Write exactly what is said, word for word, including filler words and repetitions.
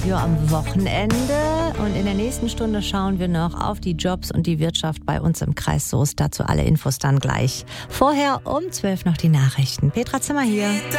Ja, am Wochenende. Und in der nächsten Stunde schauen wir noch auf die Jobs und die Wirtschaft bei uns im Kreis Soest. Dazu alle Infos dann gleich. Vorher um zwölf noch die Nachrichten. Petra Zimmer hier.